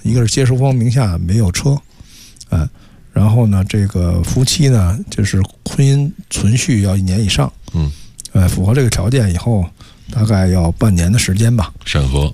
一个是接收方名下没有车，然后呢，这个夫妻呢，就是婚姻存续要1年以上，符合这个条件以后，大概要半年的时间吧， 审核。